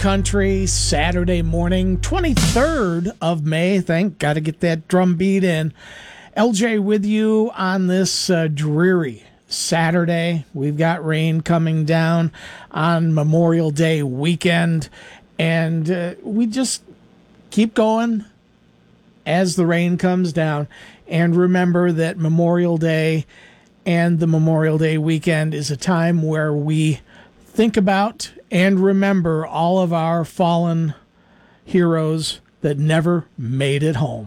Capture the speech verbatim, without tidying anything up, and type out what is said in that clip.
Country, Saturday morning, twenty-third of May. Thank, got to get that drum beat in. L J with you on this uh, dreary Saturday. We've got rain coming down on Memorial Day weekend, and uh, we just keep going as the rain comes down. And remember that Memorial Day and the Memorial Day weekend is a time where we think about and remember all of our fallen heroes that never made it home.